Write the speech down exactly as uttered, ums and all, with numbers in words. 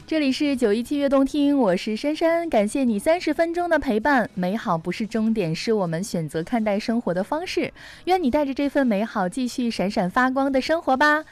这里是九一七悦动听，我是珊珊，感谢你三十分钟的陪伴。美好不是终点，是我们选择看待生活的方式。愿你带着这份美好继续闪闪发光的生活吧。